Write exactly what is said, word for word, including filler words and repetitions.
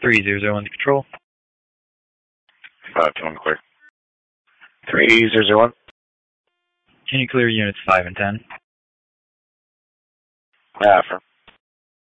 three zero zero one to control. five two one clear. three zero zero one. Can you clear units five and ten? Yeah, affirm.